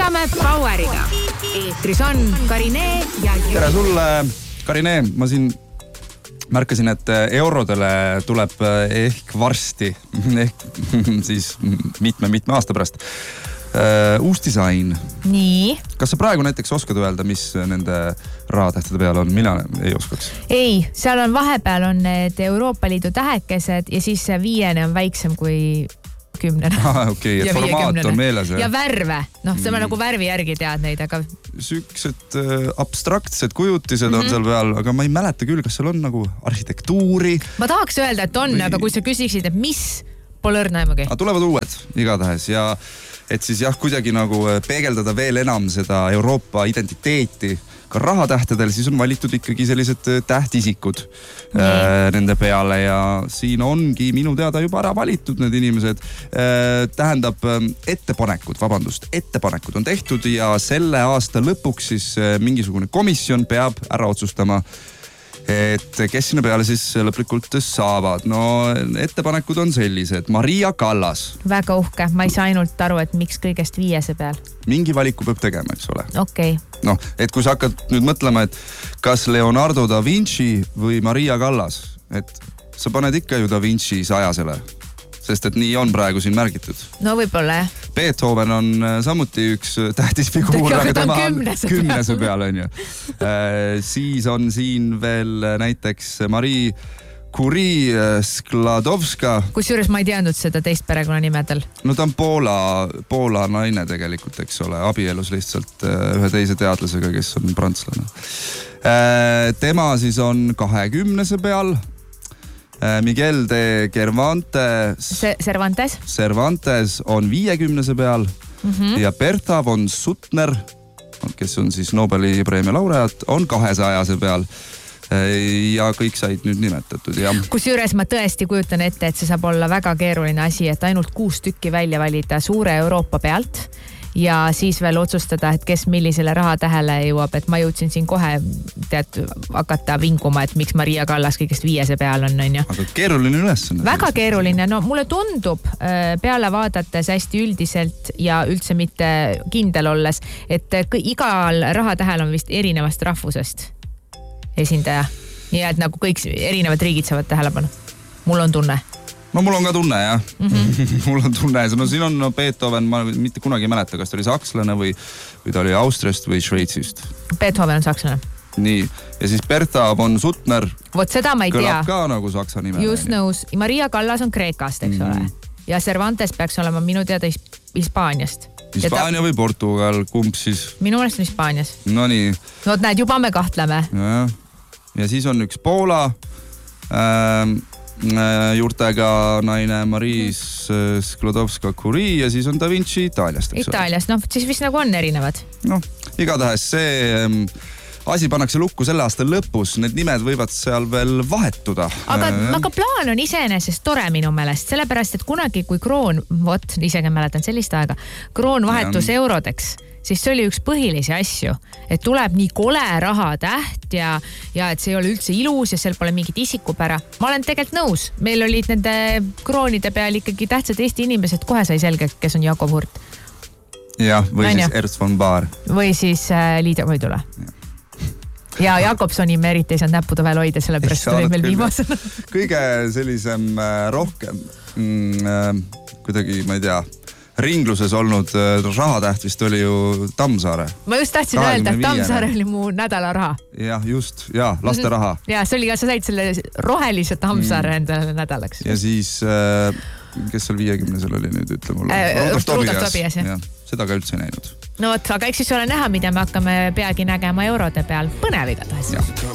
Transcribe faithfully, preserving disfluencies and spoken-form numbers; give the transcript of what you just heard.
alustame Poweriga. Eetris on Karine ja Jüri. Tere sulle, Karine. Ma siin märkasin, et eurodele tuleb ehk varsti, ehk siis mitme-mitme aasta pärast uus disain. Nii. Kas sa praegu näiteks oskad öelda, mis nende rahatähtede peal on? Mina ei oskaks. Ei, seal on vahepeal on need Euroopa Liidu tähekesed ja siis see viiene on väiksem kui kümnene. Ah, okei, okay, et formaat on meeles. Ja värve. Noh, sa mm. nagu värvi järgi tead neid, aga... Süksed äh, abstraktsed kujutised mm-hmm. on seal peal, aga ma ei mäleta küll, kas seal on nagu arhitektuuri. Ma tahaks öelda, et on, või... aga kui sa küsiksid, et mis, pole õrna aimugi. Aga tulevad uued igatahes ja et siis jah, kuidagi nagu peegeldada veel enam seda Euroopa identiteeti ka rahatähtedel, siis on valitud ikkagi sellised tähtisikud äh, nende peale ja siin ongi minu teada juba ära valitud need inimesed. Äh, tähendab ettepanekud, vabandust, ettepanekud on tehtud ja selle aasta lõpuks siis mingisugune komisjon peab ära otsustama, et kes sinna peale siis lõplikult saavad. No ettepanekud on sellised. Maria Kallas. Väga uhke. Ma ei saa ainult aru, et miks kõigest viiese peal. Mingi valiku peab tegema, eks ole. Okei. Okay. No, et kui sa hakkad nüüd mõtlema, et kas Leonardo da Vinci või Maria Kallas, et sa paned ikka ju da Vinci sajasele, sest et nii on praegu siin märgitud. No võib-olla jah. Beethoven on samuti üks tähtis figuur, aga tema on kümnese peal, on ju. Siis on siin veel näiteks Marie Curie Skladovska. Kusjuures ma ei teadnud seda teist perekonna nimedel. No ta on Poola, Poola naine tegelikult, eks ole, abielus lihtsalt ühe teise teadlasega, kes on prantslane. Tema siis on kahekümnese peal. Miguel de Cervantes, Cervantes. Cervantes on viiekümnese peal mm-hmm. ja Bertha von Suttner, kes on siis Nobeli preemia laureaat, on kahesajase peal. Ja kõik said nüüd nimetatud. Ja... Kusjuures ma tõesti kujutan ette, et see saab olla väga keeruline asi, et ainult kuus tükki välja valida suure Euroopa pealt ja siis veel otsustada, et kes millisele rahatähele jõuab, et ma jõudsin siin kohe tead, hakata vinkuma, et miks Maria Kallas kõigest viiese peal on, on ju. Aga keeruline ülesanne. Väga keeruline. No mulle tundub peale vaadates hästi üldiselt ja üldse mitte kindel olles, et igal rahatähel on vist erinevast rahvusest esindaja. Ja et nagu kõik erinevad riigid saavad tähelepanu. Mul on tunne. No mul on ka tunne, jah. Mm-hmm. mul on tunne. No siin on no, Beethoven, ma mitte kunagi ei mäleta, kas ta oli sakslane või, või ta oli Austriast või Šveitsist. Beethoven on sakslane. Nii. Ja siis Bertha von Suttner. Vot seda ma ei tea. Kõlab ka nagu saksa nime. Just nõus. Maria Kallas on Kreekast, eks mm-hmm. ole. Ja Cervantes peaks olema minu teada Hispaaniast. Hispaania ta... või Portugal, kumb siis? Minu mõnest on Hispaanias. No nii. No näed, juba me kahtleme. Ja, ja siis on üks Poola ähm, juurtega naine Marie Skladovska-Curie ja siis on Da Vinci Itaaliast. Itaaliast, noh siis vist nagu on erinevad. No, igatahes see ähm, asi pannakse lukku selle aasta lõpus, need nimed võivad seal veel vahetuda. Aga, aga plaan on iseenesest tore minu meelest, sellepärast, et kunagi kui kroon, vot, isegi mäletan sellist aega, kroon vahetus ja. eurodeks, siis see oli üks põhilisi asju, et tuleb nii kole rahatäht ja, ja et see ei ole üldse ilus ja seal pole mingit isikupära. Ma olen tegelikult nõus. Meil olid nende kroonide peal ikkagi tähtsad Eesti inimesed, kohe sai selge, kes on Jakob Hurt. Ja, või Aine. Siis Ernst von Baar. Või siis äh, Liidia Koidula. Ja. Ja Jakobsoni me eriti ei saanud näppude veel hoida, sellepärast oli meil viimasena. Kõige sellisem äh, rohkem mm, äh, kuidagi, ma ei tea, ringluses olnud rahatäht vist oli ju Tammsaare. Ma just tahtsin öelda, et Tammsaare oli mu nädala raha. Jah, just. Ja, laste raha. Ja, see oli ka, sa said selle rohelise Tammsaare mm. endale nädalaks. Ja siis, kes seal viiekümnesel oli nüüd, ütle mulle? Äh, Rudolf Tobias, jah. Ja, seda ka üldse ei näinud. No, aga eks siis ole näha, mida me hakkame peagi nägema eurode peal. Põnev igatahes.